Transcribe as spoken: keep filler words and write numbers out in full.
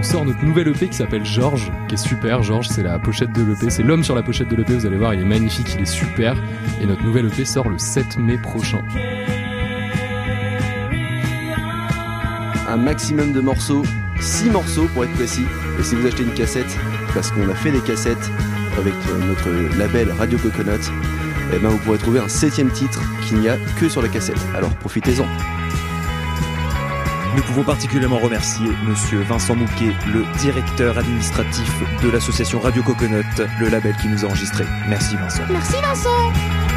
sort notre nouvel E P qui s'appelle Georges, qui est super. Georges, c'est la pochette de l'E P, c'est l'homme sur la pochette de l'E P, vous allez voir, il est magnifique, il est super. Et notre nouvel E P sort le sept mai prochain. Un maximum de morceaux, six morceaux pour être précis. Et si vous achetez une cassette, parce qu'on a fait des cassettes avec notre label Radio Coconut, eh ben vous pourrez trouver un septième titre qu'il n'y a que sur la cassette. Alors profitez-en. Nous pouvons particulièrement remercier Monsieur Vincent Mouquet, le directeur administratif de l'association Radio Coconut, le label qui nous a enregistrés. Merci Vincent. Merci Vincent.